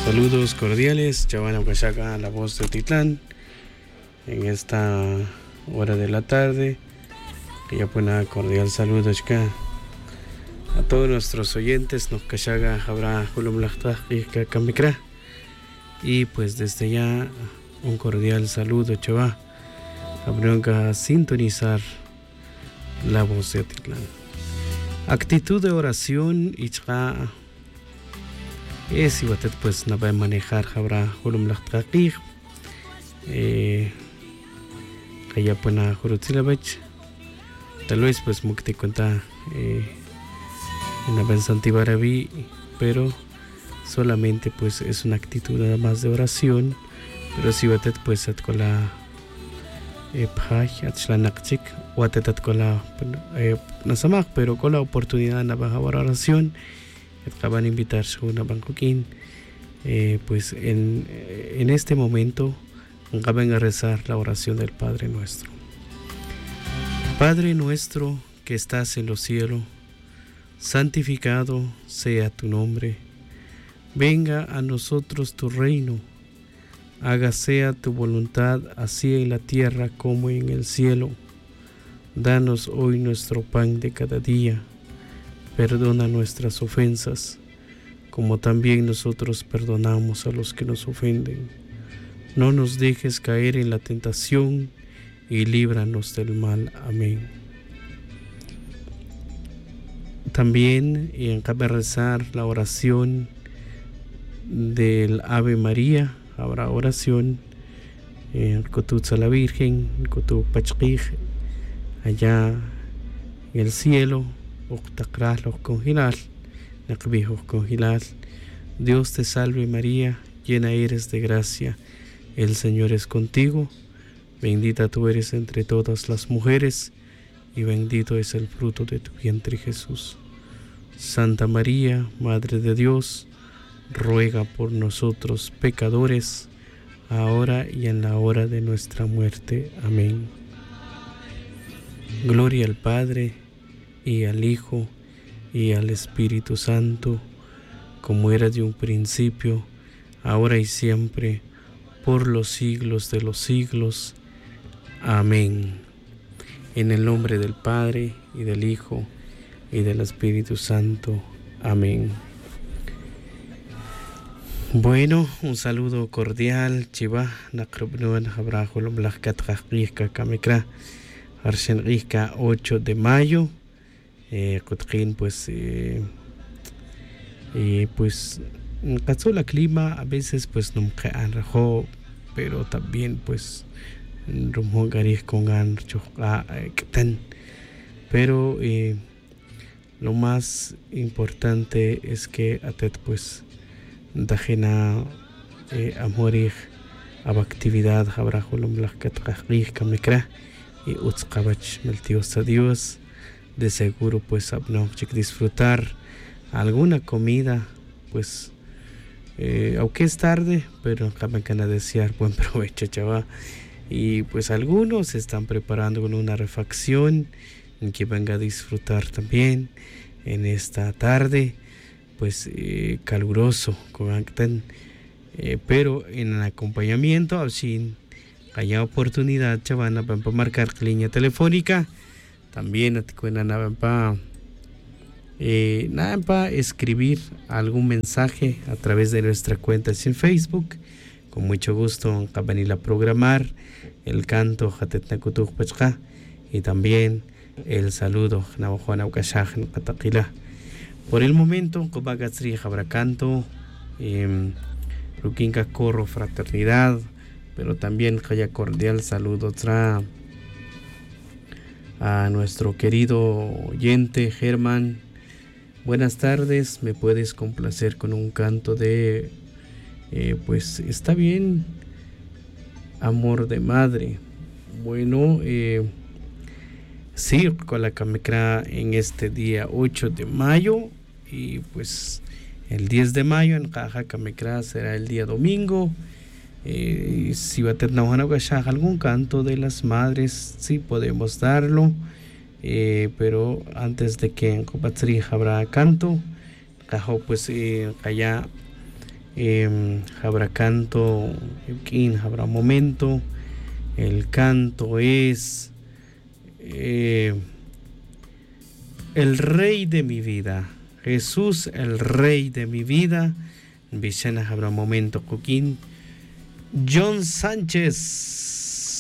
Saludos cordiales, Chavana Huachaca, la voz de Titlán, en esta hora de la tarde. Que ya pone cordial saludo acá a todos nuestros oyentes, nos cachaga habrá Hulumlachta y Kamikra. Y pues desde ya un cordial saludo, Chava. Habrá que sintonizar la voz de Titlán. Actitud de oración y es igual pues no va a manejar habrá Hulumlachta y ya pone Hurutzilabech. Tal vez pues mukti cuenta en la Bensantibarabi, pero solamente pues es una actitud nada más de oración. Pero si batet pues at kola paj atlanakchik o atetat kola nasamak, pero con la oportunidad na baja oración acaban de invitarse una bancoquín pues en este momento acaban a rezar la oración del Padre Nuestro. Padre nuestro que estás en los cielos, santificado sea tu nombre. Venga a nosotros tu reino. Hágase tu voluntad, así en la tierra como en el cielo. Danos hoy nuestro pan de cada día. Perdona nuestras ofensas, como también nosotros perdonamos a los que nos ofenden. No nos dejes caer en la tentación y líbranos del mal. Amén. También cabe rezar la oración del Ave María. Habrá oración en Cotutza la Virgen, en Cotu Pachquij, allá en el cielo. Dios te salve María, llena eres de gracia, el Señor es contigo. Bendita tú eres entre todas las mujeres, y bendito es el fruto de tu vientre Jesús. Santa María, Madre de Dios, ruega por nosotros pecadores, ahora y en la hora de nuestra muerte. Amén. Gloria al Padre, y al Hijo, y al Espíritu Santo, como era de un principio, ahora y siempre, por los siglos de los siglos. Amén. En el nombre del Padre, y del Hijo, y del Espíritu Santo. Amén. Bueno, un saludo cordial, Chiva, Nakrubnuan, Abraham, Blachkat, Rajka, Kamekra, Arshenrika, 8 de mayo. Kutkin, pues, pues, en caso la clima, a veces, pues, no me anrajó, pero también, pues, rumbo garij con an pero lo más importante es que atet pues dajena amorig ab actividad habrá holom lachkatrajrij kamekra y utzkabach meltios a Dios. De seguro pues abnochik disfrutar alguna comida, pues aunque es tarde, pero acaban de desear buen provecho, chaval. Y pues algunos se están preparando con una refacción en que venga a disfrutar también en esta tarde, pues caluroso, con pero en el acompañamiento, así haya oportunidad, chavana, para marcar línea telefónica, también para escribir algún mensaje a través de nuestra cuenta en Facebook. Con mucho gusto acaban a programar el canto Hatetnakutuj Pachka y también el saludo Navajuana Ukashaj Katakila. Por el momento, Kobagatsri habrá canto, Rukinka Corro Fraternidad, pero también haya cordial saludo a nuestro querido oyente Germán. Buenas tardes, me puedes complacer con un canto de pues está bien, amor de madre. Bueno, sí, con la Kamekra en este día 8 de mayo y pues el 10 de mayo en Caja Kamekra será el día domingo. Si va a tener algún canto de las madres, sí podemos darlo, pero antes de que en Copatzri habrá canto, Cajo pues allá habrá canto, habrá momento. El canto es el rey de mi vida. Jesús, el rey de mi vida. Vicena habrá momento, Coquín. John Sánchez.